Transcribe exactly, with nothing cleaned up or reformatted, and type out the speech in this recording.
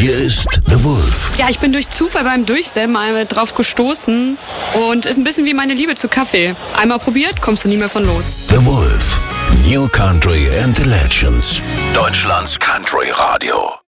Hier ist The Wolf. Ja, ich bin durch Zufall beim Durchsäppen einmal drauf gestoßen und ist ein bisschen wie meine Liebe zu Kaffee. Einmal probiert, kommst du nie mehr von los. The Wolf. New Country and the Legends. Deutschlands Country Radio.